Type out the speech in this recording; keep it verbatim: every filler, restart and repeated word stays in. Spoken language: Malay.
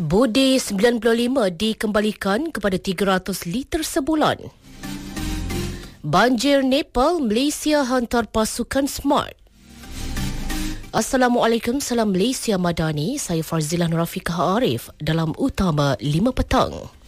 Budi sembilan puluh lima dikembalikan kepada tiga ratus liter sebulan. Banjir Nepal, Malaysia hantar pasukan SMART. Assalamualaikum, salam Malaysia Madani. Saya Farzilah Nur Rafiqah Arif dalam Utama lima Petang.